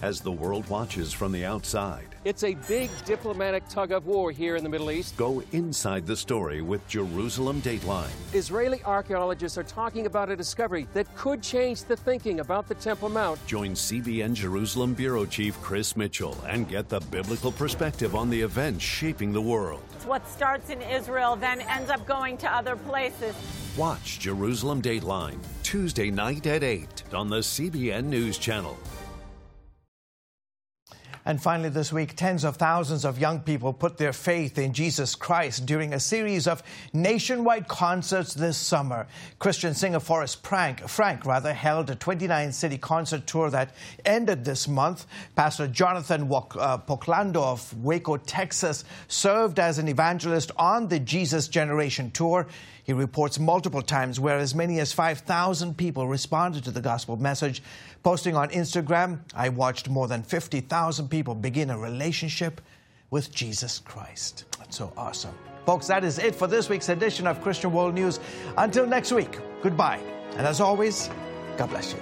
as the world watches from the outside. It's a big diplomatic tug-of-war here in the Middle East. Go inside the story with Jerusalem Dateline. Israeli archaeologists are talking about a discovery that could change the thinking about the Temple Mount. Join CBN Jerusalem Bureau Chief Chris Mitchell and get the biblical perspective on the events shaping the world. What starts in Israel then ends up going to other places. Watch Jerusalem Dateline, Tuesday night at 8 on the CBN News Channel. And finally this week, tens of thousands of young people put their faith in Jesus Christ during a series of nationwide concerts this summer. Christian singer Forrest Frank held a 29-city concert tour that ended this month. Pastor Jonathan Poklando of Waco, Texas, served as an evangelist on the Jesus Generation Tour. He reports multiple times where as many as 5,000 people responded to the gospel message. Posting on Instagram, I watched more than 50,000 people begin a relationship with Jesus Christ. That's so awesome. Folks, that is it for this week's edition of Christian World News. Until next week, goodbye. And as always, God bless you.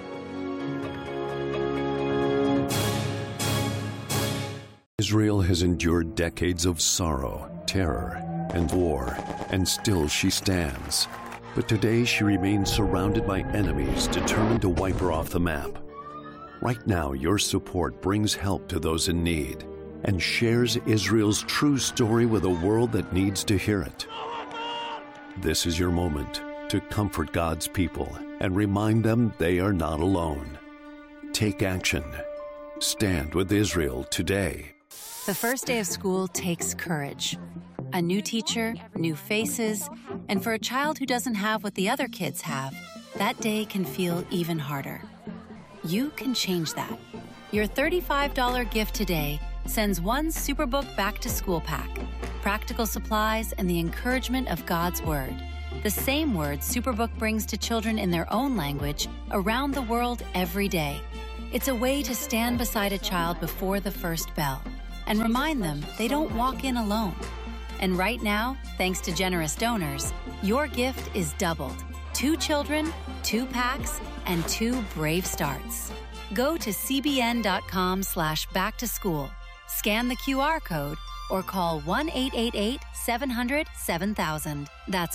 Israel has endured decades of sorrow, terror, and war, and still she stands. But today she remains surrounded by enemies determined to wipe her off the map. Right now, your support brings help to those in need and shares Israel's true story with a world that needs to hear it. This is your moment to comfort God's people and remind them they are not alone. Take action. Stand with Israel today. The first day of school takes courage. A new teacher, new faces, and for a child who doesn't have what the other kids have, that day can feel even harder. You can change that. Your $35 gift today sends one Superbook Back to School pack, practical supplies, and the encouragement of God's Word. The same word Superbook brings to children in their own language around the world every day. It's a way to stand beside a child before the first bell and remind them they don't walk in alone. And right now, thanks to generous donors, your gift is doubled. 2 children, 2 packs, and 2 brave starts. Go to cbn.com/backtoschool, scan the QR code, or call 1-888-700-7000. That's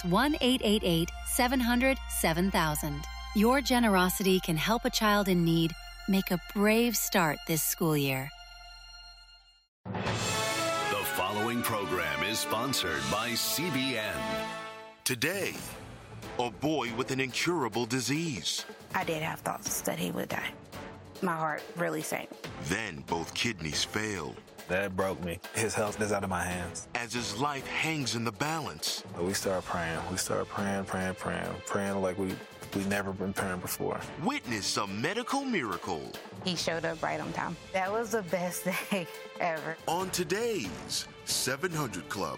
1-888-700-7000. Your generosity can help a child in need make a brave start this school year. The following program is sponsored by CBN. Today, a boy with an incurable disease. I did have thoughts that he would die. My heart really sank. Then both kidneys failed. That broke me. His health is out of my hands. As his life hangs in the balance. We started praying. We started praying like we never been praying before. Witness a medical miracle. He showed up right on time. That was the best day ever. On today's 700 Club.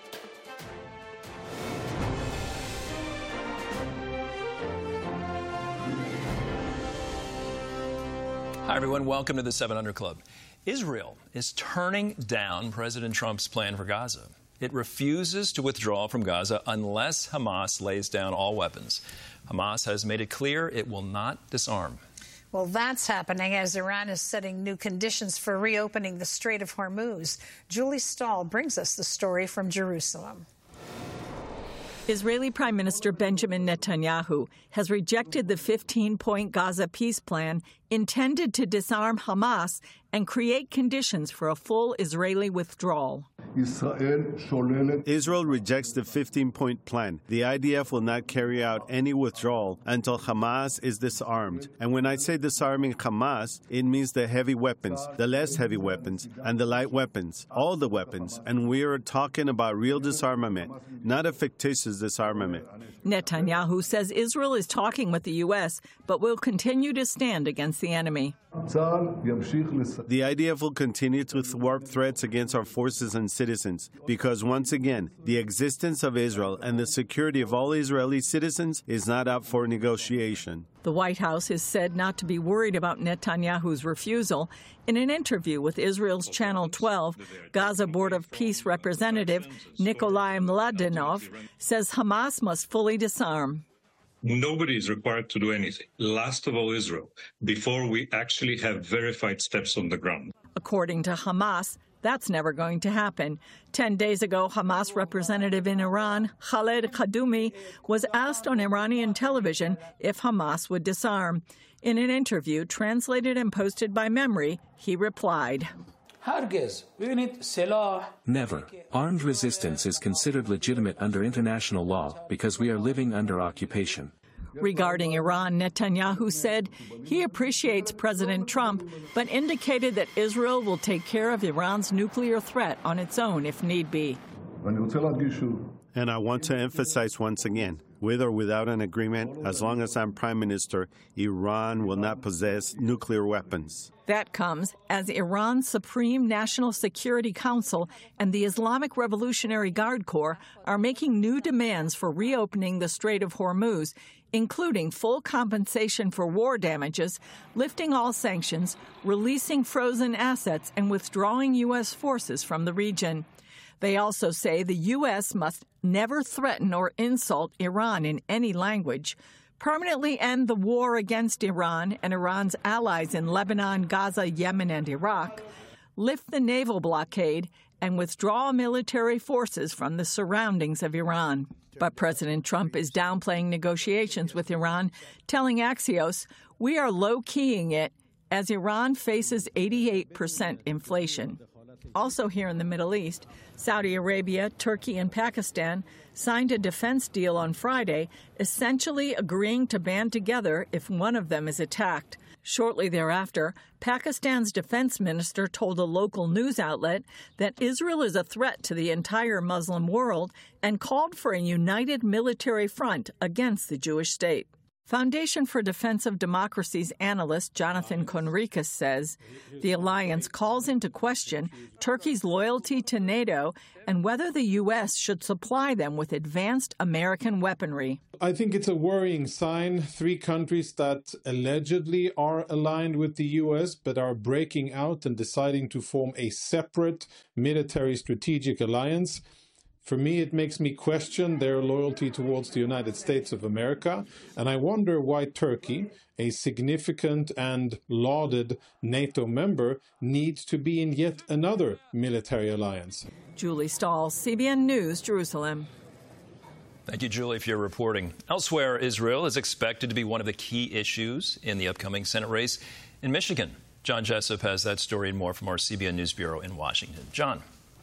Hi, everyone. Welcome to the 700 Club. Israel is turning down President Trump's plan for Gaza. It refuses to withdraw from Gaza unless Hamas lays down all weapons. Hamas has made it clear it will not disarm. Well, that's happening as Iran is setting new conditions for reopening the Strait of Hormuz. Julie Stahl brings us the story from Jerusalem. Israeli Prime Minister Benjamin Netanyahu has rejected the 15-point Gaza peace plan intended to disarm Hamas and create conditions for a full Israeli withdrawal. Israel rejects the 15-point plan. The IDF will not carry out any withdrawal until Hamas is disarmed. And when I say disarming Hamas, it means the heavy weapons, the less heavy weapons, and the light weapons, all the weapons. And we are talking about real disarmament, not a fictitious disarmament. Netanyahu says Israel is talking with the U.S., but will continue to stand against the enemy. The IDF will continue to thwart threats against our forces and citizens because, once again, the existence of Israel and the security of all Israeli citizens is not up for negotiation. The White House is said not to be worried about Netanyahu's refusal. In an interview with Israel's Channel 12, Gaza Board of Peace Representative Nikolai Mladenov says Hamas must fully disarm. Nobody is required to do anything. Last of all, Israel, before we actually have verified steps on the ground. According to Hamas, that's never going to happen. 10 days ago, Hamas representative in Iran, Khaled Kadumi, was asked on Iranian television if Hamas would disarm. In an interview translated and posted by Memory, he replied, Never. Armed resistance is considered legitimate under international law because we are living under occupation. Regarding Iran, Netanyahu said he appreciates President Trump, but indicated that Israel will take care of Iran's nuclear threat on its own if need be. And I want to emphasize once again, with or without an agreement, as long as I'm prime minister, Iran will not possess nuclear weapons. That comes as Iran's Supreme National Security Council and the Islamic Revolutionary Guard Corps are making new demands for reopening the Strait of Hormuz, including full compensation for war damages, lifting all sanctions, releasing frozen assets, and withdrawing U.S. forces from the region. They also say the U.S. must never threaten or insult Iran in any language, permanently end the war against Iran and Iran's allies in Lebanon, Gaza, Yemen, and Iraq, lift the naval blockade, and withdraw military forces from the surroundings of Iran. But President Trump is downplaying negotiations with Iran, telling Axios, "We are low-keying it as Iran faces 88% inflation." Also here in the Middle East, Saudi Arabia, Turkey, and Pakistan signed a defense deal on Friday, essentially agreeing to band together if one of them is attacked. Shortly thereafter, Pakistan's defense minister told a local news outlet that Israel is a threat to the entire Muslim world and called for a united military front against the Jewish state. Foundation for Defense of Democracy's analyst Jonathan Conricus says the alliance calls into question Turkey's loyalty to NATO and whether the U.S. should supply them with advanced American weaponry. I think it's a worrying sign. 3 countries that allegedly are aligned with the U.S. but are breaking out and deciding to form a separate military strategic alliance. For me, it makes me question their loyalty towards the United States of America, and I wonder why Turkey, a significant and lauded NATO member, needs to be in yet another military alliance. Julie Stahl, CBN News, Jerusalem. Thank you, Julie, for your reporting. Elsewhere, Israel is expected to be one of the key issues in the upcoming Senate race in Michigan. John Jessup has that story and more from our CBN News Bureau in Washington. John.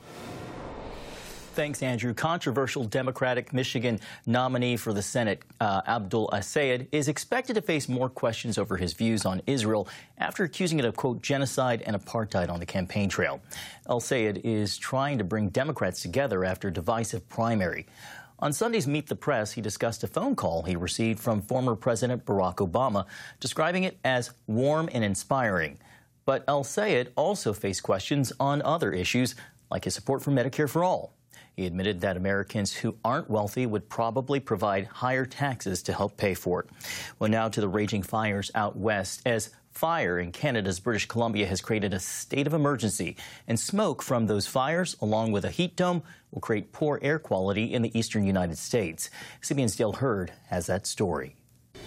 Thanks, Andrew. Controversial Democratic Michigan nominee for the Senate, Abdul Assayed, is expected to face more questions over his views on Israel after accusing it of, quote, genocide and apartheid on the campaign trail. Assayed is trying to bring Democrats together after a divisive primary. On Sunday's Meet the Press, he discussed a phone call he received from former President Barack Obama, describing it as warm and inspiring. But Assayed also faced questions on other issues, like his support for Medicare for All. He admitted that Americans who aren't wealthy would probably provide higher taxes to help pay for it. Well, now to the raging fires out west, as fire in Canada's British Columbia has created a state of emergency. And smoke from those fires, along with a heat dome, will create poor air quality in the eastern United States. CBN's Dale Hurd has that story.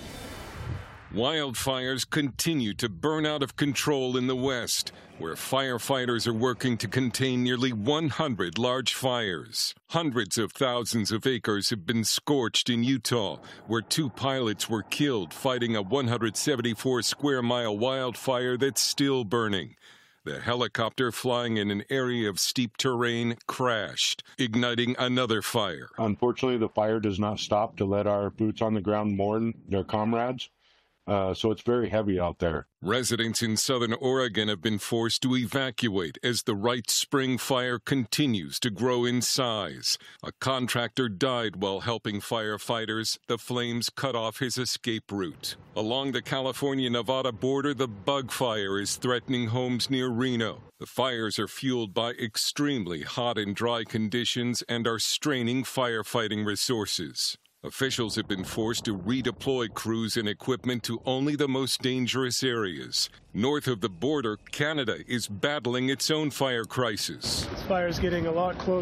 Wildfires continue to burn out of control in the west, where firefighters are working to contain nearly 100 large fires. Hundreds of thousands of acres have been scorched in Utah, where 2 pilots were killed fighting a 174-square-mile wildfire that's still burning. The helicopter flying in an area of steep terrain crashed, igniting another fire. Unfortunately, the fire does not stop to let our boots on the ground mourn their comrades. So it's very heavy out there. Residents in southern Oregon have been forced to evacuate as the Wright Spring fire continues to grow in size. A contractor died while helping firefighters. The flames cut off his escape route. Along the California-Nevada border, the bug fire is threatening homes near Reno. The fires are fueled by extremely hot and dry conditions and are straining firefighting resources. Officials have been forced to redeploy crews and equipment to only the most dangerous areas. North of the border, Canada is battling its own fire crisis. This fire is getting a lot closer.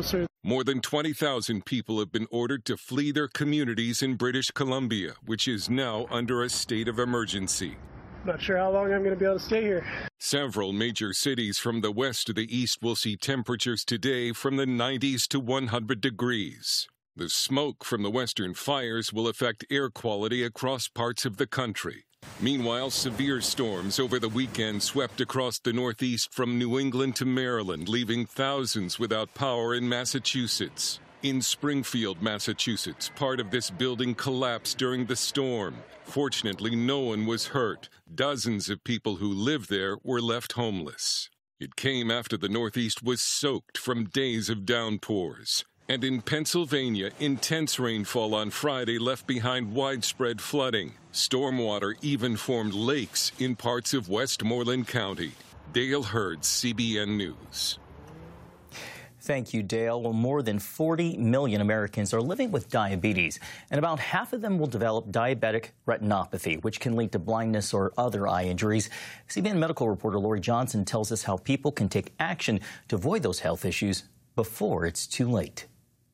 More than 20,000 people have been ordered to flee their communities in British Columbia, which is now under a state of emergency. Not sure how long I'm going to be able to stay here. Several major cities from the west to the east will see temperatures today from the 90s to 100 degrees. The smoke from the western fires will affect air quality across parts of the country. Meanwhile, severe storms over the weekend swept across the Northeast from New England to Maryland, leaving thousands without power in Massachusetts. In Springfield, Massachusetts, part of this building collapsed during the storm. Fortunately, no one was hurt. Dozens of people who lived there were left homeless. It came after the Northeast was soaked from days of downpours. And in Pennsylvania, intense rainfall on Friday left behind widespread flooding. Stormwater even formed lakes in parts of Westmoreland County. Dale Hurd, CBN News. Thank you, Dale. Well, more than 40 million Americans are living with diabetes, and about half of them will develop diabetic retinopathy, which can lead to blindness or other eye injuries. CBN medical reporter Lori Johnson tells us how people can take action to avoid those health issues before it's too late.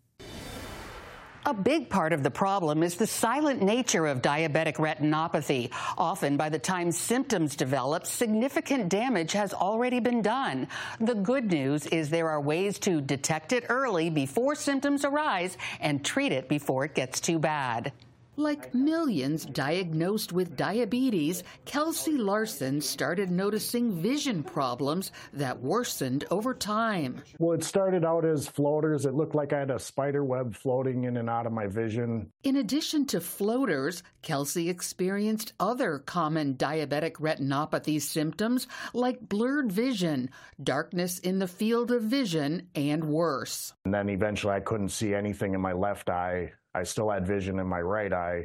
A big part of the problem is the silent nature of diabetic retinopathy. Often, by the time symptoms develop, significant damage has already been done. The good news is there are ways to detect it early before symptoms arise and treat it before it gets too bad. Like millions diagnosed with diabetes, Kelsey Larson started noticing vision problems that worsened over time. Well, it started out as floaters. It looked like I had a spider web floating in and out of my vision. In addition to floaters, Kelsey experienced other common diabetic retinopathy symptoms like blurred vision, darkness in the field of vision, and worse. And then eventually I couldn't see anything in my left eye. I still had vision in my right eye,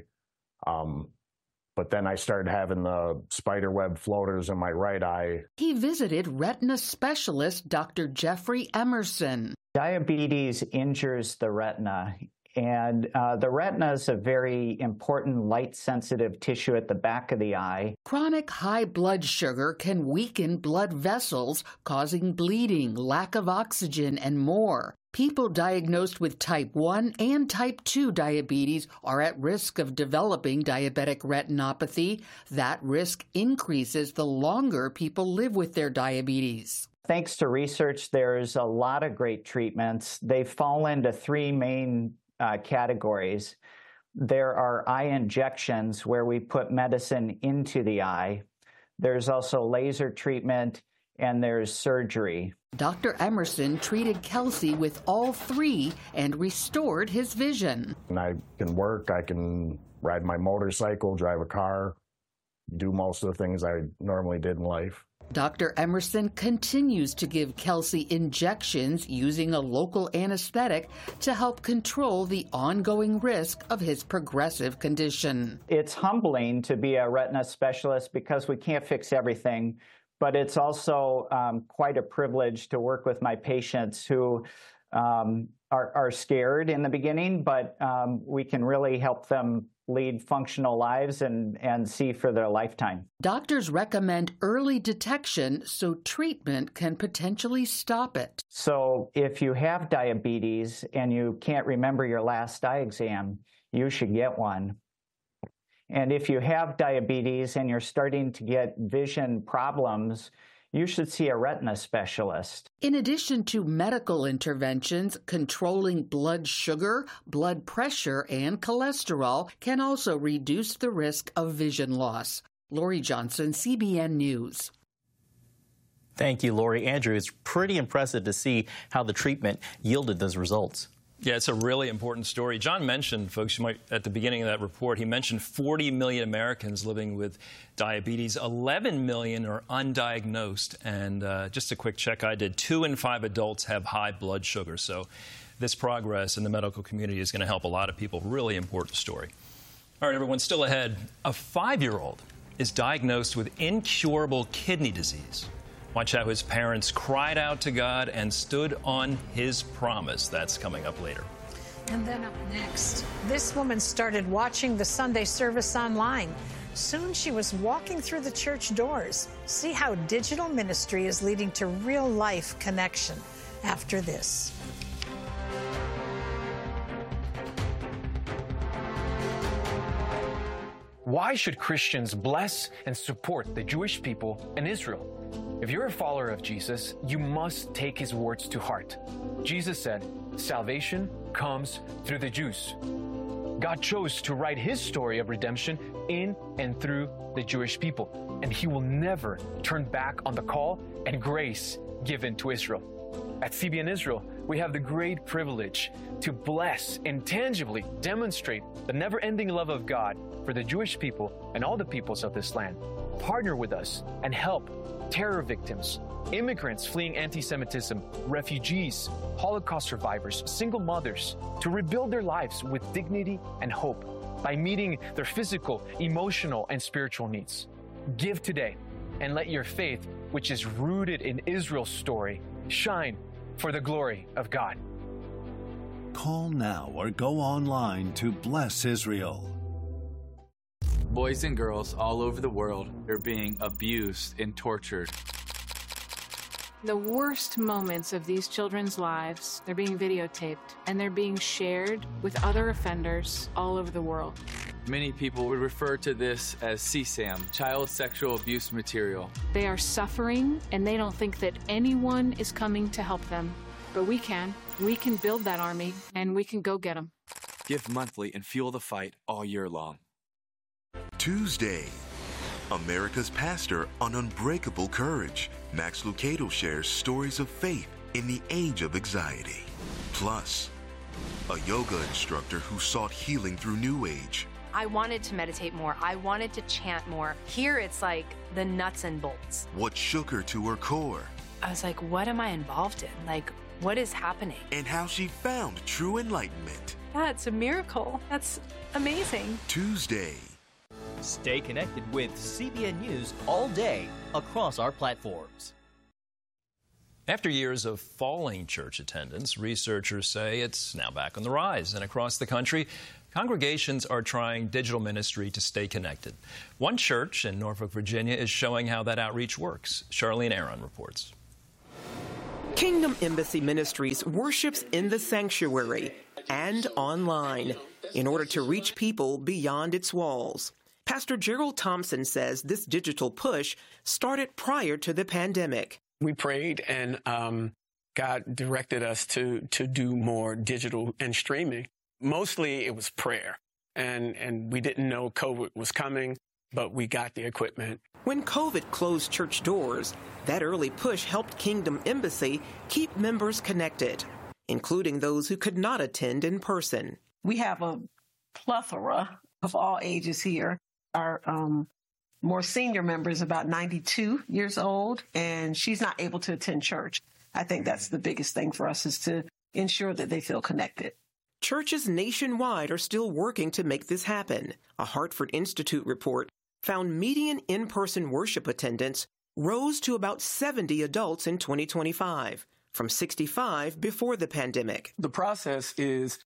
but then I started having the spiderweb floaters in my right eye. He visited retina specialist Dr. Jeffrey Emerson. Diabetes injures the retina, and the retina is a very important light-sensitive tissue at the back of the eye. Chronic high blood sugar can weaken blood vessels, causing bleeding, lack of oxygen, and more. People diagnosed with type 1 and type 2 diabetes are at risk of developing diabetic retinopathy. That risk increases the longer people live with their diabetes. Thanks to research, there's a lot of great treatments. They fall into three main categories. There are eye injections where we put medicine into the eye. There's also laser treatment, and there's surgery. Dr. Emerson treated Kelsey with all three and restored his vision. And I can work, I can ride my motorcycle, drive a car, do most of the things I normally did in life. Dr. Emerson continues to give Kelsey injections using a local anesthetic to help control the ongoing risk of his progressive condition. It's humbling to be a retina specialist because we can't fix everything. But it's also quite a privilege to work with my patients who are scared in the beginning, but we can really help them lead functional lives and see for their lifetime. Doctors recommend early detection so treatment can potentially stop it. So if you have diabetes and you can't remember your last eye exam, you should get one. And if you have diabetes and you're starting to get vision problems, you should see a retina specialist. In addition to medical interventions, controlling blood sugar, blood pressure, and cholesterol can also reduce the risk of vision loss. Lori Johnson, CBN News. Thank you, Lori. Andrew, it's pretty impressive to see how the treatment yielded those results. Yeah, it's a really important story. John mentioned, folks, at the beginning of that report, he mentioned 40 million Americans living with diabetes. 11 million are undiagnosed. And just a quick check I did, 2 in 5 adults have high blood sugar. So this progress in the medical community is going to help a lot of people. Really important story. All right, everyone, still ahead. A 5-year-old is diagnosed with incurable kidney disease. Watch how his parents cried out to God and stood on his promise. That's coming up later. And then up next, this woman started watching the Sunday service online. Soon she was walking through the church doors. See how digital ministry is leading to real-life connection after this. Why should Christians bless and support the Jewish people and Israel? If you're a follower of Jesus, you must take his words to heart. Jesus said, "Salvation comes through the Jews." God chose to write his story of redemption in and through the Jewish people, and he will never turn back on the call and grace given to Israel. At CBN Israel, we have the great privilege to bless and tangibly demonstrate the never-ending love of God for the Jewish people and all the peoples of this land. Partner with us and help terror victims, immigrants fleeing anti-Semitism, refugees, Holocaust survivors, single mothers, to rebuild their lives with dignity and hope by meeting their physical, emotional, and spiritual needs. Give today and let your faith, which is rooted in Israel's story, shine for the glory of God. Call now or go online to bless Israel. Boys and girls all over the world are being abused and tortured. The worst moments of these children's lives, they're being videotaped and they're being shared with other offenders all over the world. Many people would refer to this as CSAM, child sexual abuse material. They are suffering and they don't think that anyone is coming to help them. But we can. We can build that army and we can go get them. Give monthly and fuel the fight all year long. Tuesday, America's pastor on unbreakable courage. Max Lucado shares stories of faith in the age of anxiety. Plus, a yoga instructor who sought healing through New Age. I wanted to meditate more. I wanted to chant more. Here it's like the nuts and bolts. What shook her to her core. I was like, what am I involved in? Like, what is happening? And how she found true enlightenment. That's a miracle. That's amazing. Tuesday. Stay connected with CBN News all day across our platforms. After years of falling church attendance, researchers say it's now back on the rise. And across the country, congregations are trying digital ministry to stay connected. One church in Norfolk, Virginia is showing how that outreach works. Charlene Aaron reports. Kingdom Embassy Ministries worships in the sanctuary and online in order to reach people beyond its walls. Pastor Gerald Thompson says this digital push started prior to the pandemic. We prayed and God directed us to do more digital and streaming. Mostly it was prayer, and we didn't know COVID was coming, but we got the equipment. When COVID closed church doors, that early push helped Kingdom Embassy keep members connected, including those who could not attend in person. We have a plethora of all ages here. Our more senior member is about 92 years old, and she's not able to attend church. I think that's the biggest thing for us, is to ensure that they feel connected. Churches nationwide are still working to make this happen. A Hartford Institute report found median in-person worship attendance rose to about 70 adults in 2025, from 65 before the pandemic. The process is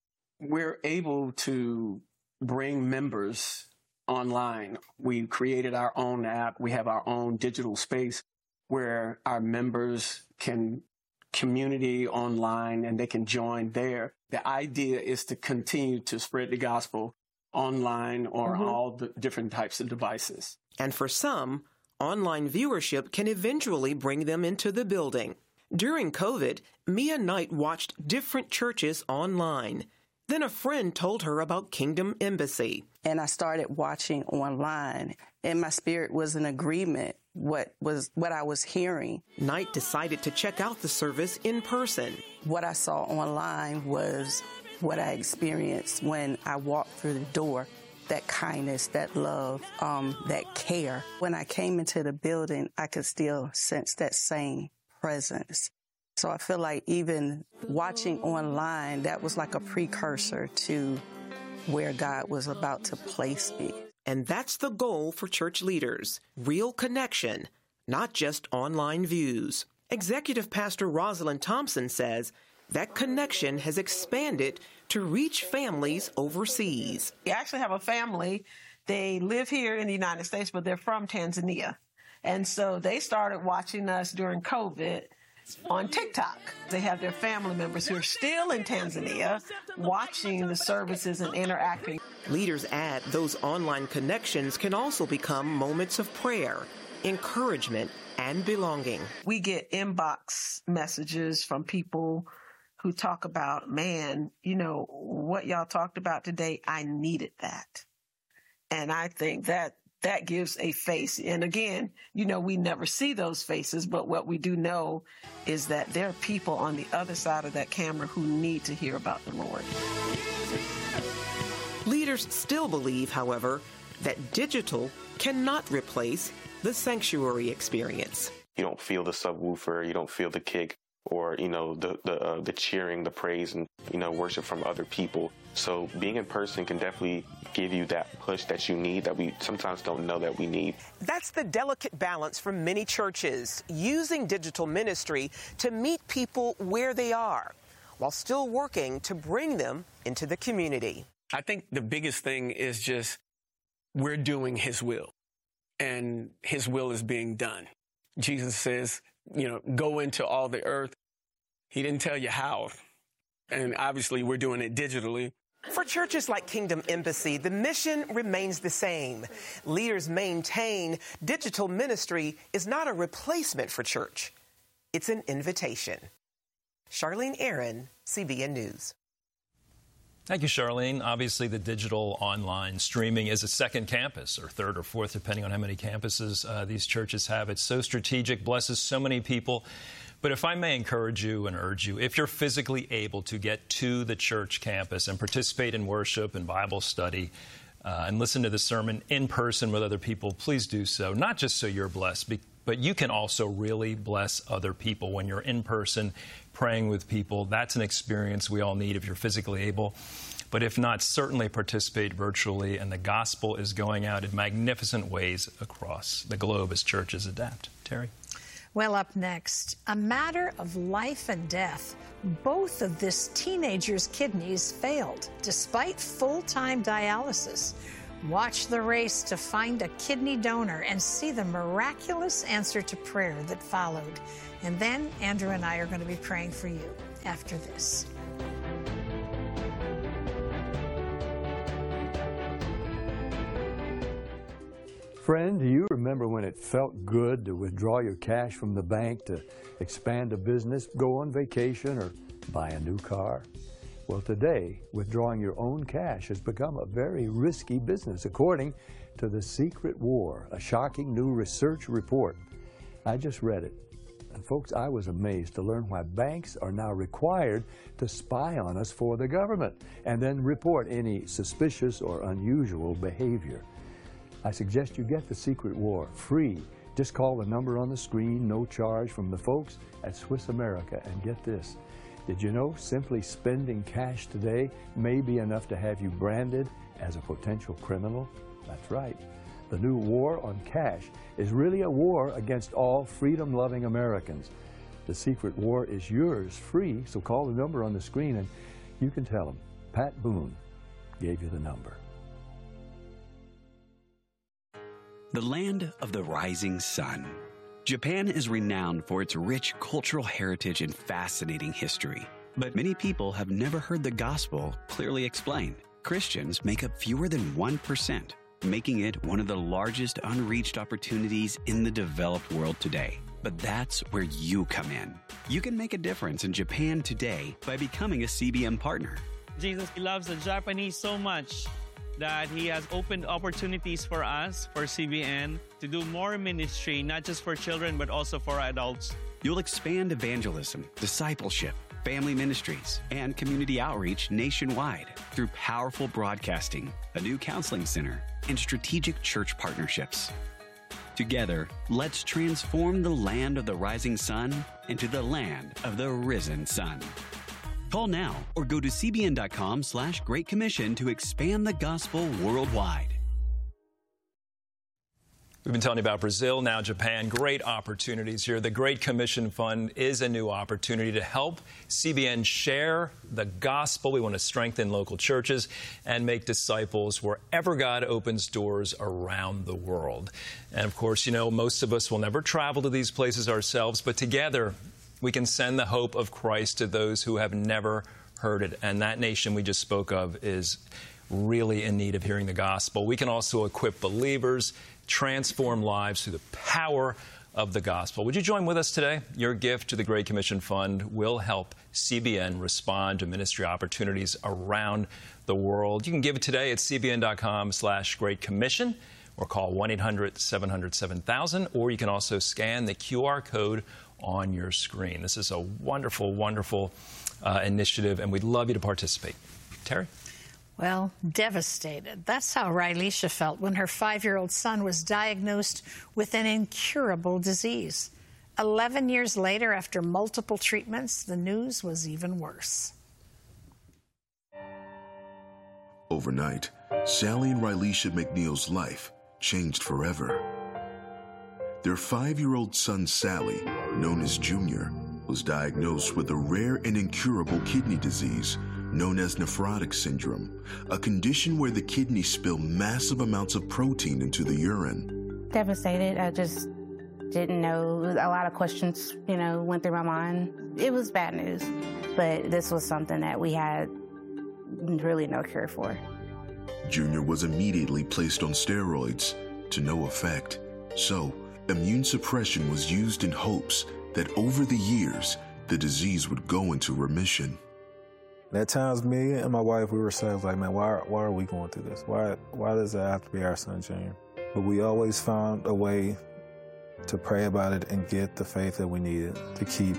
we're able to bring members online. We created our own app. We have our own digital space where our members can community online and they can join there. The idea is to continue to spread the gospel online or all the different types of devices. And for some, online viewership can eventually bring them into the building. During COVID, Mia Knight watched different churches online. Then a friend told her about Kingdom Embassy. And I started watching online, and my spirit was in agreement what I was hearing. Knight decided to check out the service in person. What I saw online was what I experienced when I walked through the door. That kindness, that love, that care. When I came into the building, I could still sense that same presence. So I feel like even watching online, that was like a precursor to where God was about to place me. And that's the goal for church leaders, real connection, not just online views. Executive Pastor Rosalind Thompson says that connection has expanded to reach families overseas. We actually have a family. They live here in the United States, but they're from Tanzania. And so they started watching us during COVID. on TikTok. They have their family members who are still in Tanzania watching the services and interacting. Leaders add those online connections can also become moments of prayer, encouragement, and belonging. We get inbox messages from people who talk about, man, you know, what y'all talked about today, I needed that. And I think that gives a face. And again, you know, we never see those faces, but what we do know is that there are people on the other side of that camera who need to hear about the Lord. Leaders still believe, however, that digital cannot replace the sanctuary experience. You don't feel the subwoofer, you don't feel the kick, or, you know, the cheering, the praise, and, you know, worship from other people. So being in person can definitely give you that push that you need, that we sometimes don't know that we need. That's the delicate balance for many churches, using digital ministry to meet people where they are, while still working to bring them into the community. I think the biggest thing is just we're doing His will, and His will is being done. Jesus says, you know, go into all the earth. He didn't tell you how. And obviously we're doing it digitally. For churches like Kingdom Embassy, the mission remains the same. Leaders maintain digital ministry is not a replacement for church. It's an invitation. Charlene Aaron, CBN News. Thank you, Charlene. Obviously, the digital online streaming is a second campus, or third or fourth, depending on how many campuses these churches have. It's so strategic, blesses so many people. But if I may encourage you and urge you, if you're physically able to get to the church campus and participate in worship and Bible study and listen to the sermon in person with other people, please do so. Not just so you're blessed, but you can also really bless other people when you're in person praying with people. That's an experience we all need if you're physically able. But if not, certainly participate virtually, and the gospel is going out in magnificent ways across the globe as churches adapt. Terry? Well, up next, a matter of life and death. Both of this teenager's kidneys failed, despite full-time dialysis. Watch the race to find a kidney donor and see the miraculous answer to prayer that followed. And then Andrew and I are going to be praying for you after this. Friend, do you remember when it felt good to withdraw your cash from the bank to expand a business, go on vacation, or buy a new car? Well, today, withdrawing your own cash has become a very risky business, according to The Secret War, a shocking new research report. I just read it. And folks, I was amazed to learn why banks are now required to spy on us for the government and then report any suspicious or unusual behavior. I suggest you get The Secret War free. Just call the number on the screen, no charge, from the folks at Swiss America. And get this, did you know simply spending cash today may be enough to have you branded as a potential criminal? That's right. The new war on cash is really a war against all freedom-loving Americans. The Secret War is yours free, so call the number on the screen and you can tell them Pat Boone gave you the number. The land of the rising sun. Japan is renowned for its rich cultural heritage and fascinating history. But many people have never heard the gospel clearly explained. Christians make up fewer than 1%, making it one of the largest unreached opportunities in the developed world today. But that's where you come in. You can make a difference in Japan today by becoming a CBN partner. Jesus loves the Japanese so much that He has opened opportunities for us, for CBN, to do more ministry, not just for children, but also for adults. You'll expand evangelism, discipleship, family ministries, and community outreach nationwide through powerful broadcasting, a new counseling center, and strategic church partnerships. Together, let's transform the land of the rising sun into the land of the risen sun. Call now or go to cbn.com/Great Commission to expand the gospel worldwide. We've been telling you about Brazil, now Japan. Great opportunities here. The Great Commission Fund is a new opportunity to help CBN share the gospel. We want to strengthen local churches and make disciples wherever God opens doors around the world. And of course, you know, most of us will never travel to these places ourselves, but together We can send the hope of Christ to those who have never heard it. And that nation we just spoke of is really in need of hearing the gospel. We can also equip believers, transform lives through the power of the gospel. Would you join with us today? Your gift to the Great Commission Fund will help CBN respond to ministry opportunities around the world. You can give it today at cbn.com/Great Commission or call 1-800-700-7000, or you can also scan the QR code on your screen. This is a wonderful, wonderful initiative, and we'd love you to participate. Terry? Well, devastated. That's how Rylisha felt when her 5-year-old son was diagnosed with an incurable disease. 11 years later, after multiple treatments, the news was even worse. Overnight, Sally and Rylisha McNeil's life changed forever. Their 5-year-old son, Sally, known as Junior, was diagnosed with a rare and incurable kidney disease known as nephrotic syndrome, a condition where the kidneys spill massive amounts of protein into the urine. Devastated. I just didn't know. A lot of questions, went through my mind. It was bad news, but this was something that we had really no cure for. Junior was immediately placed on steroids to no effect. So, immune suppression was used in hopes that over the years, the disease would go into remission. At times, me and my wife, we were saying, man, why are we going through this? Why does it have to be our son, Junior? But we always found a way to pray about it and get the faith that we needed to keep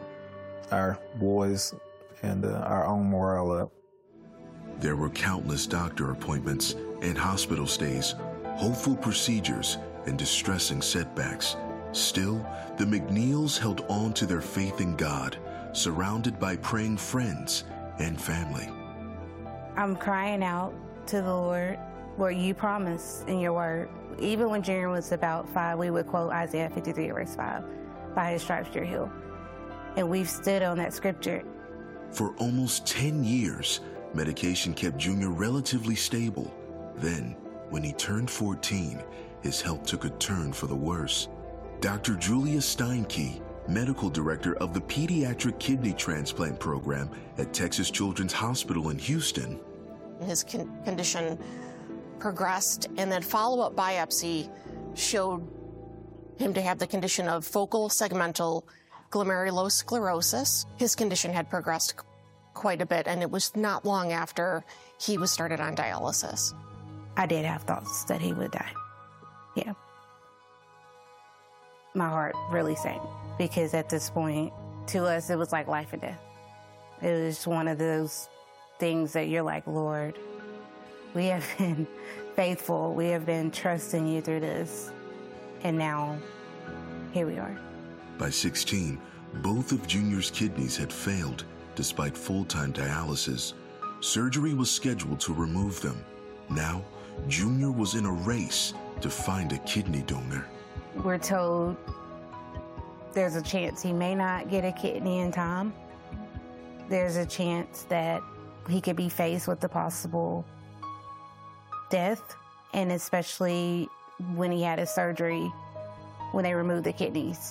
our boys and our own morale up. There were countless doctor appointments and hospital stays, hopeful procedures, and distressing setbacks. Still, the McNeils held on to their faith in God, surrounded by praying friends and family. I'm crying out to the Lord where you promised in your word. Even when Junior was about 5, we would quote Isaiah 53, verse 5, by his stripes you're healed. And we've stood on that scripture. For almost 10 years, medication kept Junior relatively stable. Then, when he turned 14, his health took a turn for the worse. Dr. Julia Steinke, medical director of the Pediatric Kidney Transplant Program at Texas Children's Hospital in Houston. His condition progressed, and then follow-up biopsy showed him to have the condition of focal segmental glomerulosclerosis. His condition had progressed quite a bit, and it was not long after he was started on dialysis. I did have thoughts that he would die. Yeah. My heart really sank because at this point, to us, it was like life and death. It was one of those things that you're like, Lord, we have been faithful. We have been trusting you through this. And now, here we are. By 16, both of Junior's kidneys had failed despite full-time dialysis. Surgery was scheduled to remove them. Now, Junior was in a race to find a kidney donor. We're told there's a chance he may not get a kidney in time. There's a chance that he could be faced with the possible death, and especially when he had his surgery, when they removed the kidneys.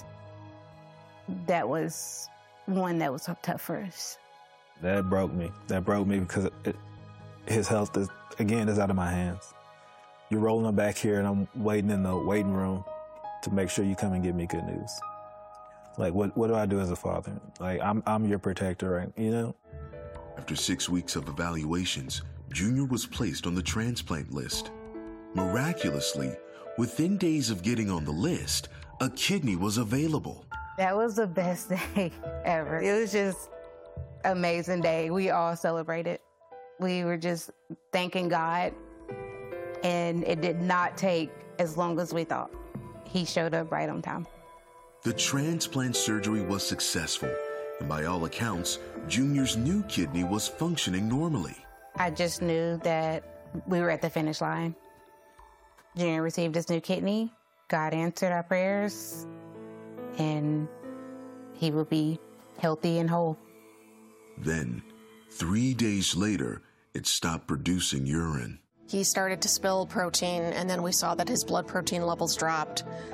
That was one that was tough for us. That broke me. That broke me because his health, is out of my hands. You're rolling him back here, and I'm waiting in the waiting room to make sure you come and give me good news. Like, what do I do as a father? Like, I'm your protector, right? After 6 weeks of evaluations, Junior was placed on the transplant list. Miraculously, within days of getting on the list, a kidney was available. That was the best day ever. It was just an amazing day. We all celebrated. We were just thanking God, and it did not take as long as we thought. He showed up right on time. The transplant surgery was successful, and by all accounts, Junior's new kidney was functioning normally. I just knew that we were at the finish line. Junior received his new kidney. God answered our prayers, and he will be healthy and whole. Then, 3 days later, it stopped producing urine. He started to spill protein, and then we saw that his blood protein levels dropped.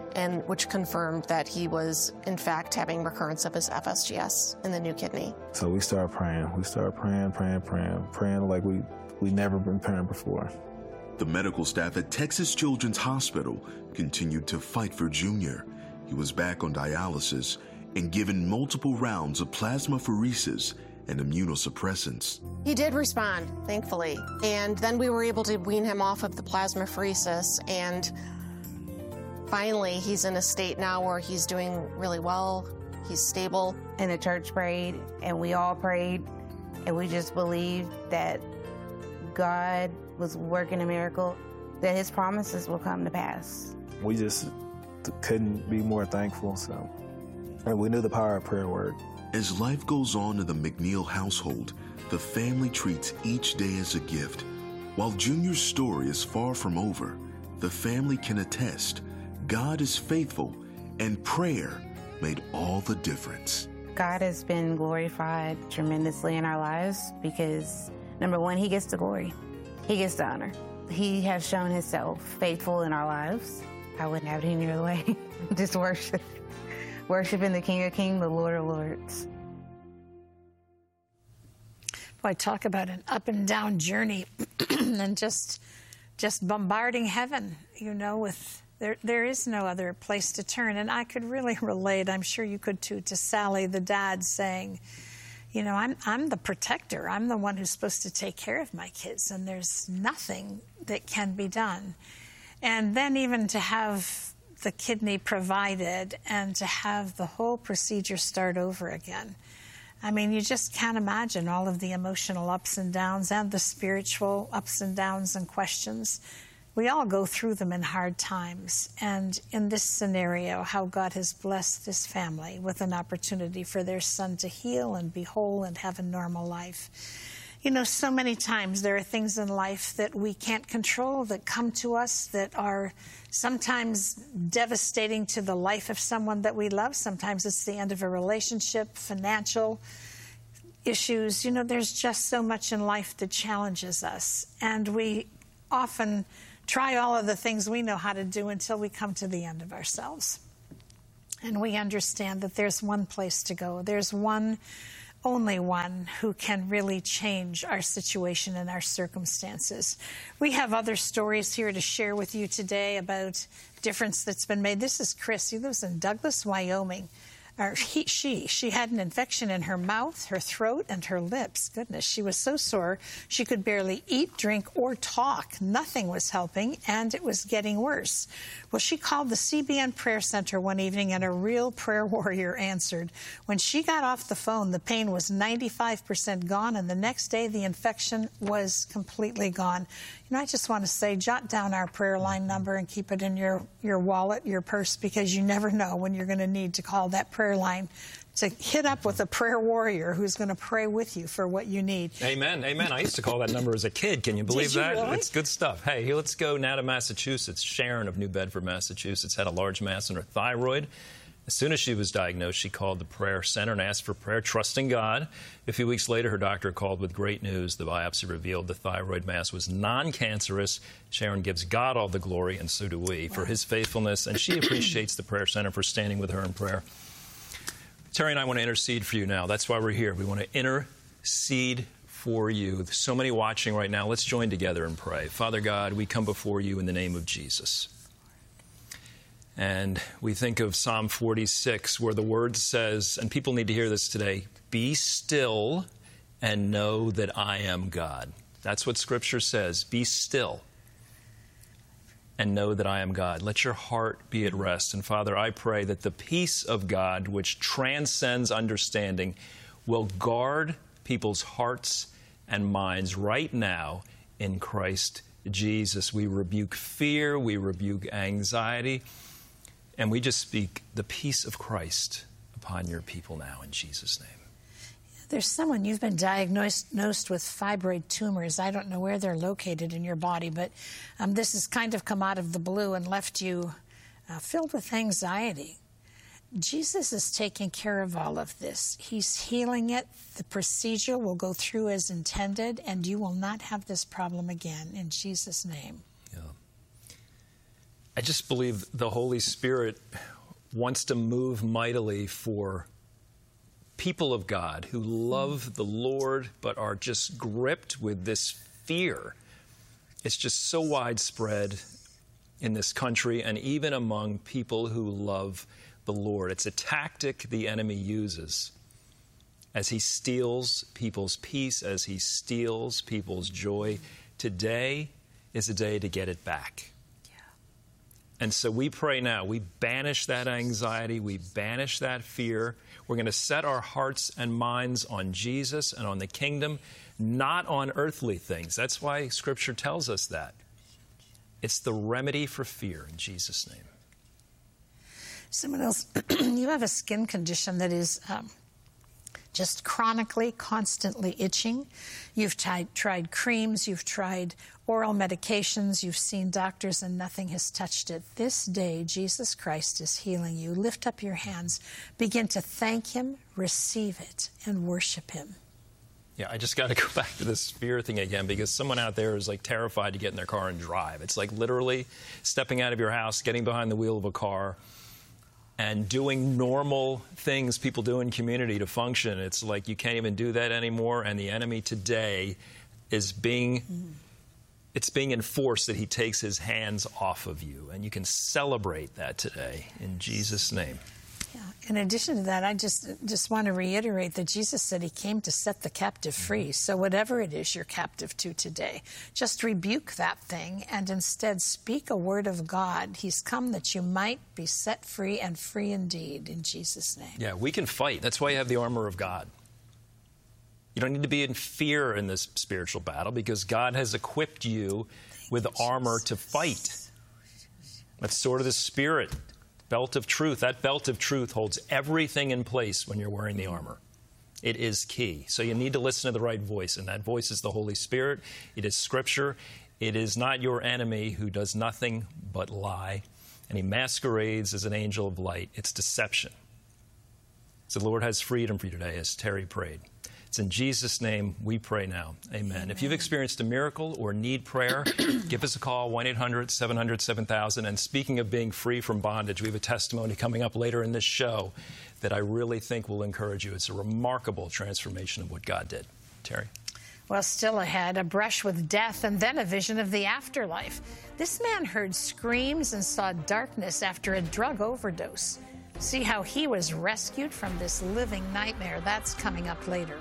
and which confirmed that he was, in fact, having recurrence of his FSGS in the new kidney. So we started praying. We started praying like we never been praying before. The medical staff at Texas Children's Hospital continued to fight for Junior. He was back on dialysis and given multiple rounds of plasmapheresis and immunosuppressants. He did respond, thankfully. And then we were able to wean him off of the plasmapheresis, and finally he's in a state now where he's doing really well. He's stable. And the church prayed, and we all prayed, and we just believed that God was working a miracle, that his promises will come to pass. We just couldn't be more thankful, and we knew the power of prayer worked. As life goes on in the McNeil household, the family treats each day as a gift. While Junior's story is far from over, the family can attest God is faithful and prayer made all the difference. God has been glorified tremendously in our lives because, number one, he gets the glory. He gets the honor. He has shown himself faithful in our lives. I wouldn't have it any other way. Just worship. Worshiping the King of Kings, the Lord of Lords. Boy, talk about an up and down journey and just bombarding heaven, with there is no other place to turn. And I could really relate, I'm sure you could too, to Sally, the dad, saying, I'm the protector. I'm the one who's supposed to take care of my kids, and there's nothing that can be done. And then even to have the kidney provided and to have the whole procedure start over again. I mean, you just can't imagine all of the emotional ups and downs and the spiritual ups and downs and questions. We all go through them in hard times. And in this scenario, how God has blessed this family with an opportunity for their son to heal and be whole and have a normal life. So many times there are things in life that we can't control that come to us that are sometimes devastating to the life of someone that we love. Sometimes it's the end of a relationship, financial issues. There's just so much in life that challenges us. And we often try all of the things we know how to do until we come to the end of ourselves. And we understand that there's one place to go. There's only one who can really change our situation and our circumstances. We have other stories here to share with you today about difference that's been made. This is Chris. He lives in Douglas, Wyoming. She had an infection in her mouth, her throat, and her lips. Goodness, she was so sore she could barely eat, drink, or talk. Nothing was helping, and it was getting worse. Well, she called the CBN Prayer Center one evening, and a real prayer warrior answered. When she got off the phone, the pain was 95% gone, and the next day the infection was completely gone. I just want to say, jot down our prayer line number and keep it in your wallet, your purse, because you never know when you're going to need to call that prayer line to hit up with a prayer warrior who's going to pray with you for what you need. Amen, amen. I used to call that number as a kid. Can you believe that? Really? It's good stuff. Hey, let's go now to Massachusetts. Sharon of New Bedford, Massachusetts, had a large mass in her thyroid. As soon as she was diagnosed, she called the prayer center and asked for prayer, trusting God. A few weeks later, her doctor called with great news. The biopsy revealed the thyroid mass was non-cancerous. Sharon gives God all the glory, and so do we, for his faithfulness. And she appreciates the prayer center for standing with her in prayer. Terry and I want to intercede for you now. That's why we're here. We want to intercede for you. There's so many watching right now. Let's join together and pray. Father God, we come before you in the name of Jesus. And we think of Psalm 46, where the word says, and people need to hear this today, be still and know that I am God. That's what Scripture says. Be still and know that I am God. Let your heart be at rest. And Father, I pray that the peace of God, which transcends understanding, will guard people's hearts and minds right now in Christ Jesus. We rebuke fear, we rebuke anxiety, and we just speak the peace of Christ upon your people now in Jesus' name. There's someone, you've been diagnosed with fibroid tumors. I don't know where they're located in your body, but this has kind of come out of the blue and left you filled with anxiety. Jesus is taking care of all of this. He's healing it. The procedure will go through as intended, and you will not have this problem again in Jesus' name. I just believe the Holy Spirit wants to move mightily for people of God who love the Lord but are just gripped with this fear. It's just so widespread in this country and even among people who love the Lord. It's a tactic the enemy uses as he steals people's peace, as he steals people's joy. Today is a day to get it back. And so we pray now. We banish that anxiety. We banish that fear. We're going to set our hearts and minds on Jesus and on the kingdom, not on earthly things. That's why Scripture tells us that. It's the remedy for fear in Jesus' name. Someone else, you have a skin condition that is just chronically, constantly itching. You've tried creams, you've tried oral medications, you've seen doctors, and nothing has touched it. This day, Jesus Christ is healing you. Lift up your hands, begin to thank Him, receive it, and worship Him. Yeah, I just got to go back to this fear thing again, because someone out there is like terrified to get in their car and drive. It's like literally stepping out of your house, getting behind the wheel of a car, and doing normal things people do in community to function. It's like you can't even do that anymore, and the enemy today is it's being enforced that he takes his hands off of you, and you can celebrate that today in Jesus' name. Yeah. In addition to that, I just want to reiterate that Jesus said He came to set the captive free. So whatever it is you're captive to today, just rebuke that thing and instead speak a word of God. He's come that you might be set free and free indeed, in Jesus' name. Yeah, we can fight. That's why you have the armor of God. You don't need to be in fear in this spiritual battle, because God has equipped you with armor to fight. That's sort of the Spirit. Belt of truth. That belt of truth holds everything in place when you're wearing the armor. It is key. So you need to listen to the right voice, and that voice is the Holy Spirit. It is Scripture. It is not your enemy who does nothing but lie, and he masquerades as an angel of light. It's deception. So the Lord has freedom for you today, as Terry prayed. It's in Jesus' name we pray now. Amen. Amen. If you've experienced a miracle or need prayer, give us a call, 1-800-700-7000. And speaking of being free from bondage, we have a testimony coming up later in this show that I really think will encourage you. It's a remarkable transformation of what God did. Terry? Well, still ahead, a brush with death and then a vision of the afterlife. This man heard screams and saw darkness after a drug overdose. See how he was rescued from this living nightmare. That's coming up later.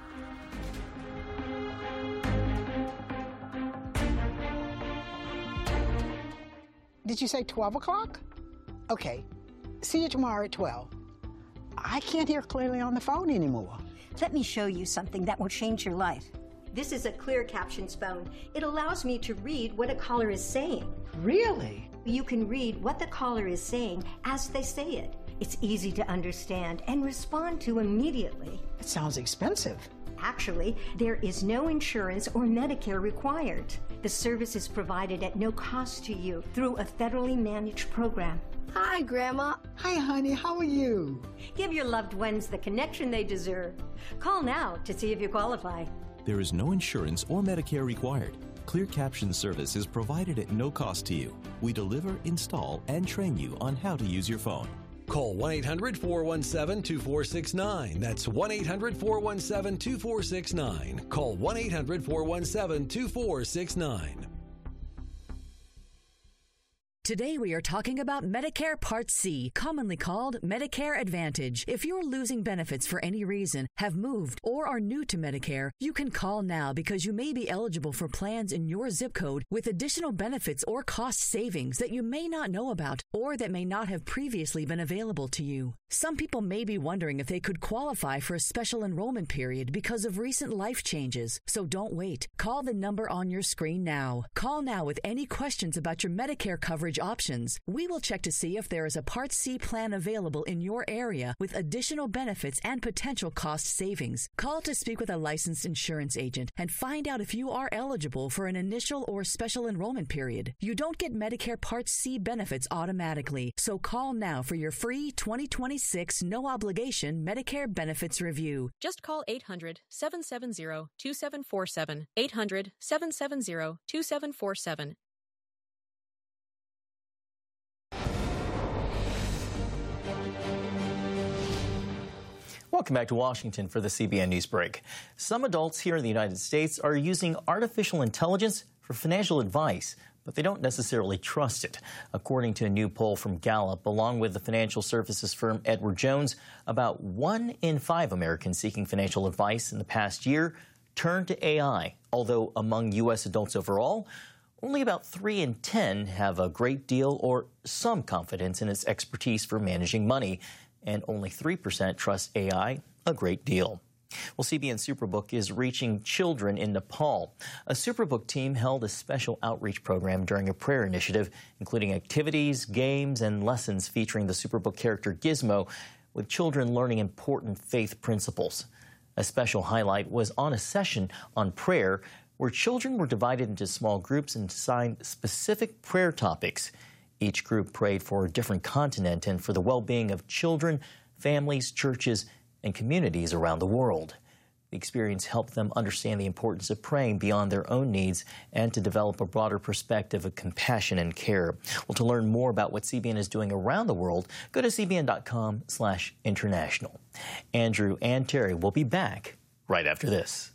Did you say 12 o'clock? Okay. See you tomorrow at 12. I can't hear clearly on the phone anymore. Let me show you something that will change your life. This is a Clear Captions phone. It allows me to read what a caller is saying. Really? You can read what the caller is saying as they say it. It's easy to understand and respond to immediately. It sounds expensive. Actually, there is no insurance or Medicare required. The service is provided at no cost to you through a federally managed program. Hi, Grandma. Hi, honey. How are you? Give your loved ones the connection they deserve. Call now to see if you qualify. There is no insurance or Medicare required. Clear Caption service is provided at no cost to you. We deliver, install, and train you on how to use your phone. Call 1-800-417-2469. That's 1-800-417-2469. Call 1-800-417-2469. Today we are talking about Medicare Part C, commonly called Medicare Advantage. If you're losing benefits for any reason, have moved, or are new to Medicare, you can call now because you may be eligible for plans in your zip code with additional benefits or cost savings that you may not know about or that may not have previously been available to you. Some people may be wondering if they could qualify for a special enrollment period because of recent life changes. So don't wait. Call the number on your screen now. Call now with any questions about your Medicare coverage options. We will check to see if there is a Part C plan available in your area with additional benefits and potential cost savings. Call to speak with a licensed insurance agent and find out if you are eligible for an initial or special enrollment period. You don't get Medicare Part C benefits automatically, so call now for your free 2026 no-obligation Medicare benefits review. Just call 800-770-2747. 800-770-2747. Welcome back to Washington for the CBN News Break. Some adults here in the United States are using artificial intelligence for financial advice, but they don't necessarily trust it. According to a new poll from Gallup, along with the financial services firm Edward Jones, about 1 in 5 Americans seeking financial advice in the past year turned to AI, although among U.S. adults overall, only about 3 in 10 have a great deal or some confidence in its expertise for managing money, and only 3% trust AI a great deal. Well, CBN Superbook is reaching children in Nepal. A Superbook team held a special outreach program during a prayer initiative, including activities, games, and lessons featuring the Superbook character Gizmo, with children learning important faith principles. A special highlight was on a session on prayer where children were divided into small groups and assigned specific prayer topics. Each group prayed for a different continent and for the well-being of children, families, churches, and communities around the world. The experience helped them understand the importance of praying beyond their own needs and to develop a broader perspective of compassion and care. Well, to learn more about what CBN is doing around the world, go to cbn.com/international. Andrew and Terry will be back right after this.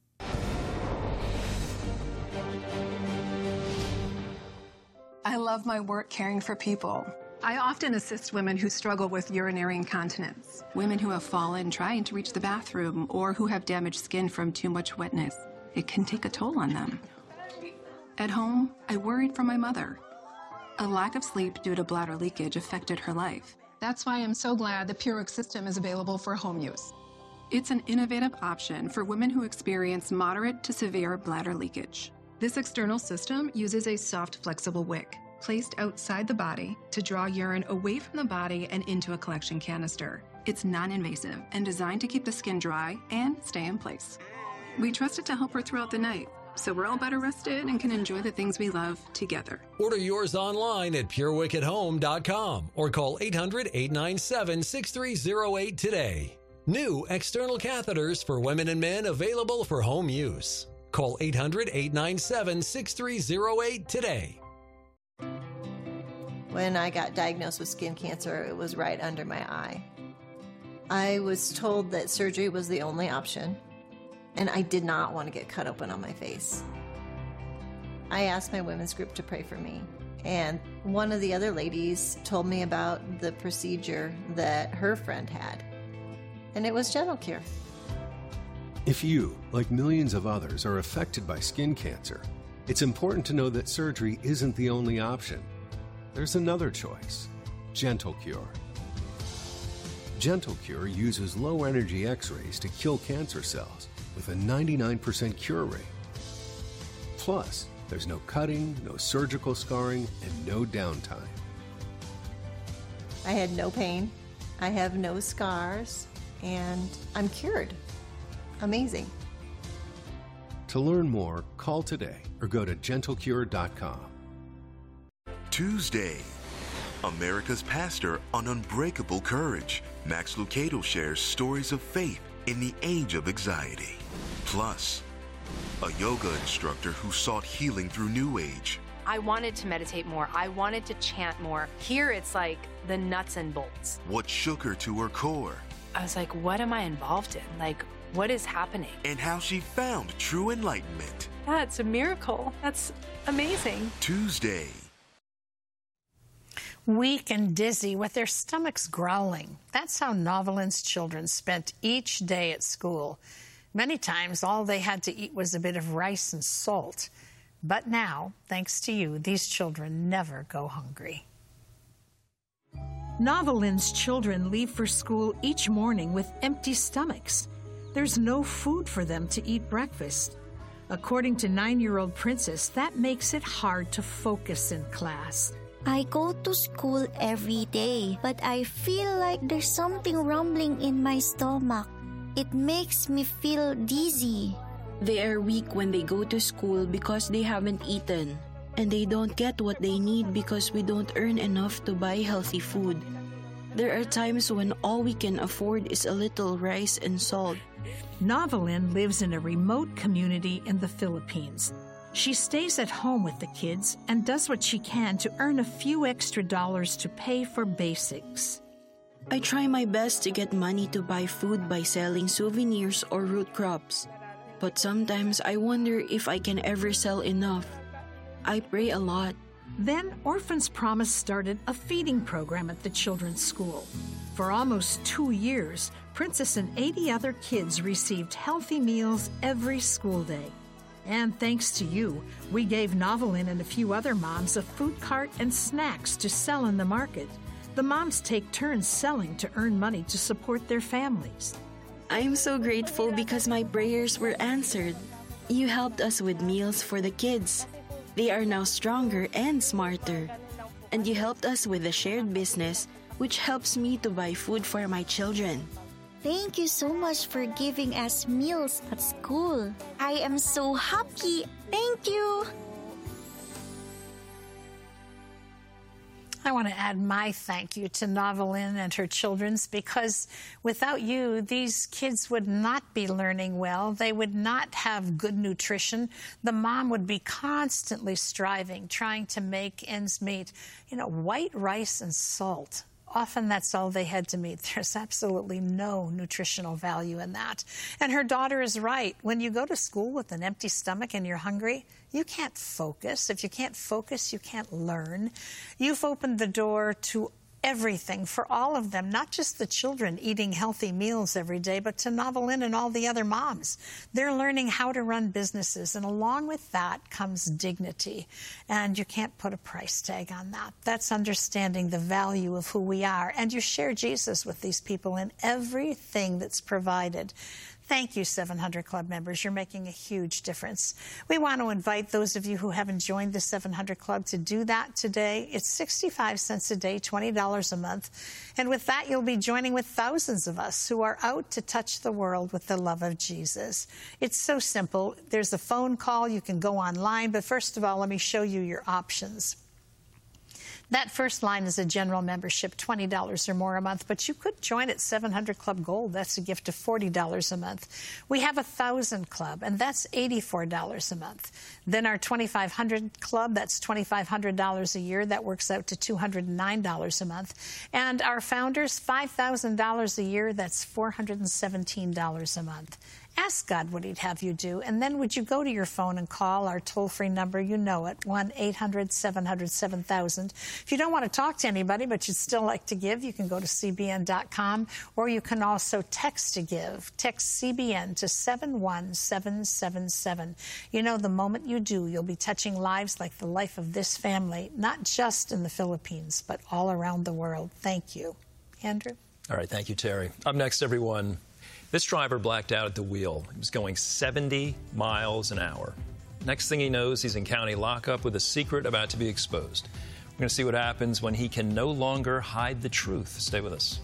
I love my work caring for people. I often assist women who struggle with urinary incontinence, women who have fallen trying to reach the bathroom, or who have damaged skin from too much wetness. It can take a toll on them. At home, I worried for my mother. A lack of sleep due to bladder leakage affected her life. That's why I'm so glad the PureWick system is available for home use. It's an innovative option for women who experience moderate to severe bladder leakage. This external system uses a soft, flexible wick placed outside the body to draw urine away from the body and into a collection canister. It's non-invasive and designed to keep the skin dry and stay in place. We trust it to help her throughout the night, so we're all better rested and can enjoy the things we love together. Order yours online at purewickethome.com or call 800-897-6308 today. New external catheters for women and men available for home use. Call 800-897-6308 today. When I got diagnosed with skin cancer, it was right under my eye. I was told that surgery was the only option, and I did not want to get cut open on my face. I asked my women's group to pray for me, and one of the other ladies told me about the procedure that her friend had, and it was Gentle Cure. If you, like millions of others, are affected by skin cancer, it's important to know that surgery isn't the only option. There's another choice, Gentle Cure. Gentle Cure uses low-energy X-rays to kill cancer cells with a 99% cure rate. Plus, there's no cutting, no surgical scarring, and no downtime. I had no pain, I have no scars, and I'm cured. Amazing. To learn more, call today or go to gentlecure.com. Tuesday, America's pastor on unbreakable courage. Max Lucado shares stories of faith in the age of anxiety. Plus, a yoga instructor who sought healing through New Age. I wanted to meditate more. I wanted to chant more. Here it's like the nuts and bolts. What shook her to her core. I was like, what am I involved in? Like, what is happening? And how she found true enlightenment. That's a miracle. That's amazing. Tuesday. Weak and dizzy with their stomachs growling. That's how Novelin's children spent each day at school. Many times, all they had to eat was a bit of rice and salt. But now, thanks to you, these children never go hungry. Novelin's children leave for school each morning with empty stomachs. There's no food for them to eat breakfast. According to 9-year-old Princess, that makes it hard to focus in class. I go to school every day, but I feel like there's something rumbling in my stomach. It makes me feel dizzy. They are weak when they go to school because they haven't eaten. And they don't get what they need because we don't earn enough to buy healthy food. There are times when all we can afford is a little rice and salt. Novelin lives in a remote community in the Philippines. She stays at home with the kids and does what she can to earn a few extra dollars to pay for basics. I try my best to get money to buy food by selling souvenirs or root crops. But sometimes I wonder if I can ever sell enough. I pray a lot. Then Orphans Promise started a feeding program at the children's school. For almost 2 years, Princess and 80 other kids received healthy meals every school day. And thanks to you, we gave Novelyn and a few other moms a food cart and snacks to sell in the market. The moms take turns selling to earn money to support their families. I am so grateful because my prayers were answered. You helped us with meals for the kids. They are now stronger and smarter. And you helped us with the shared business, which helps me to buy food for my children. Thank you so much for giving us meals at school. I am so happy. Thank you. I want to add my thank you to Novelyn and her children's, because without you, these kids would not be learning well. They would not have good nutrition. The mom would be constantly striving, trying to make ends meet. You know, white rice and salt. Often that's all they had to meet. There's absolutely no nutritional value in that. And her daughter is right. When you go to school with an empty stomach and you're hungry, you can't focus. If you can't focus, you can't learn. You've opened the door to everything for all of them, not just the children eating healthy meals every day, but to Novelyn and all the other moms. They're learning how to run businesses, and along with that comes dignity. And you can't put a price tag on that. That's understanding the value of who we are. And you share Jesus with these people in everything that's provided. Thank you, 700 Club members. You're making a huge difference. We want to invite those of you who haven't joined the 700 Club to do that today. It's 65 cents a day, $20 a month. And with that, you'll be joining with thousands of us who are out to touch the world with the love of Jesus. It's so simple. There's a phone call. You can go online. But first of all, let me show you your options. That first line is a general membership, $20 or more a month, but you could join at 700 Club Gold. That's a gift of $40 a month. We have 1,000 Club, and that's $84 a month. Then our 2,500 Club, that's $2,500 a year. That works out to $209 a month. And our Founders, $5,000 a year. That's $417 a month. Ask God what he'd have you do, and then would you go to your phone and call our toll-free number? You know it, 1-800-700-7000. If you don't want to talk to anybody, but you'd still like to give, you can go to CBN.com, or you can also text to give. Text CBN to 71777. You know, the moment you do, you'll be touching lives like the life of this family, not just in the Philippines, but all around the world. Thank you. Andrew? All right, thank you, Terry. Up next, everyone. This driver blacked out at the wheel. He was going 70 miles an hour. Next thing he knows, he's in county lockup with a secret about to be exposed. We're going to see what happens when he can no longer hide the truth. Stay with us.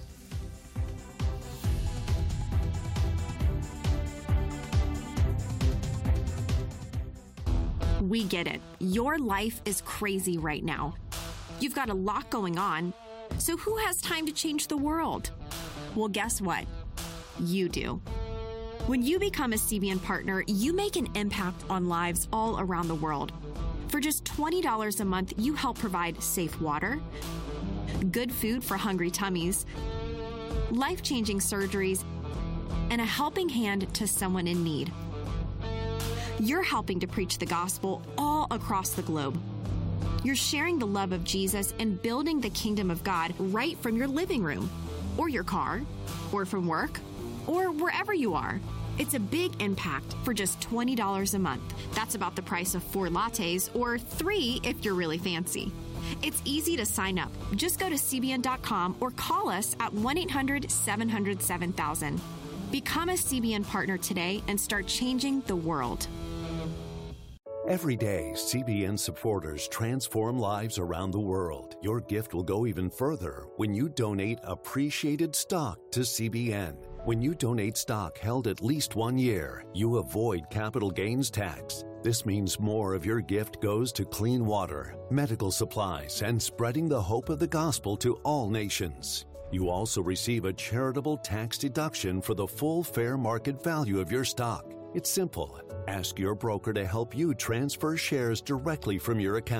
We get it. Your life is crazy right now. You've got a lot going on. So who has time to change the world? Well, guess what? You do. When you become a CBN partner, you make an impact on lives all around the world. For just $20 a month, you help provide safe water, good food for hungry tummies, life-changing surgeries, and a helping hand to someone in need. You're helping to preach the gospel all across the globe. You're sharing the love of Jesus and building the kingdom of God right from your living room, or your car, or from work, or wherever you are. It's a big impact for just $20 a month. That's about the price of 4 lattes, or 3 if you're really fancy. It's easy to sign up. Just go to CBN.com or call us at 1-800-700-7000. Become a CBN partner today and start changing the world. Every day, CBN supporters transform lives around the world. Your gift will go even further when you donate appreciated stock to CBN. When you donate stock held at least 1 year, you avoid capital gains tax. This means more of your gift goes to clean water, medical supplies, and spreading the hope of the gospel to all nations. You also receive a charitable tax deduction for the full fair market value of your stock. It's simple. Ask your broker to help you transfer shares directly from your account.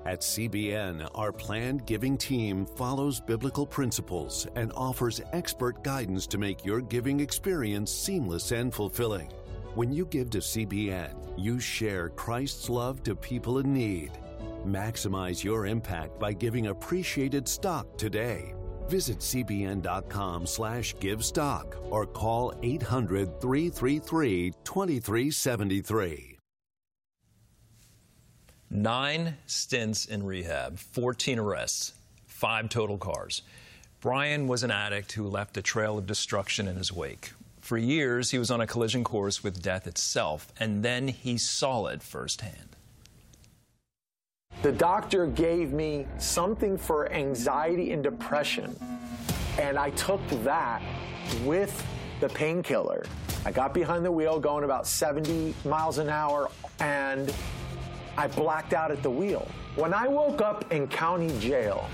At CBN, our planned giving team follows biblical principles and offers expert guidance to make your giving experience seamless and fulfilling. When you give to CBN, you share Christ's love to people in need. Maximize your impact by giving appreciated stock today. Visit cbn.com/givestock or call 800-333-2373. 9 stints in rehab, 14 arrests, 5 total cars. Brian was an addict who left a trail of destruction in his wake. For years, he was on a collision course with death itself, and then he saw it firsthand. The doctor gave me something for anxiety and depression, and I took that with the painkiller. I got behind the wheel going about 70 miles an hour, and I blacked out at the wheel. When I woke up in county jail,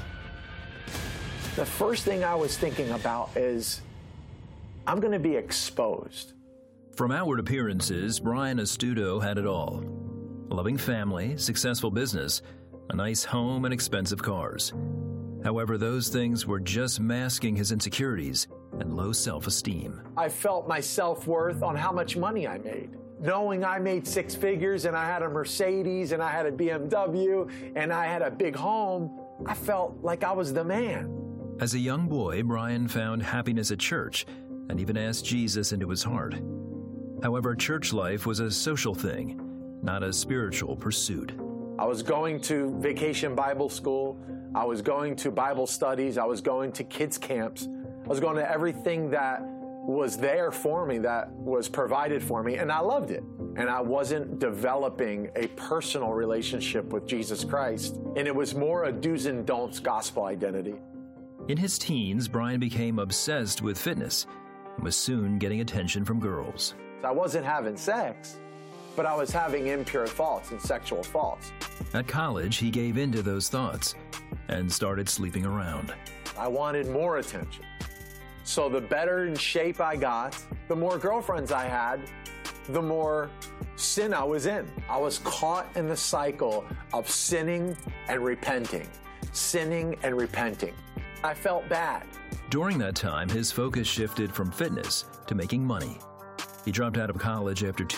the first thing I was thinking about is, I'm going to be exposed. From outward appearances, Brian Astudo had it all. A loving family, successful business, a nice home, and expensive cars. However, those things were just masking his insecurities and low self-esteem. I felt my self-worth on how much money I made. Knowing I made 6 figures and I had a Mercedes and I had a BMW and I had a big home, I felt like I was the man. As a young boy, Brian found happiness at church and even asked Jesus into his heart. However, church life was a social thing, not a spiritual pursuit. I was going to Vacation Bible School. I was going to Bible studies. I was going to kids camps. I was going to everything that was there for me, that was provided for me, and I loved it. And I wasn't developing a personal relationship with Jesus Christ, and it was more a do's and don'ts gospel identity. In his teens, Brian became obsessed with fitness and was soon getting attention from girls. I wasn't having sex, but I was having impure thoughts and sexual thoughts. At college, he gave in to those thoughts and started sleeping around. I wanted more attention. So the better in shape I got, the more girlfriends I had, the more sin I was in. I was caught in the cycle of sinning and repenting, sinning and repenting. I felt bad. During that time, his focus shifted from fitness to making money. He dropped out of college after 2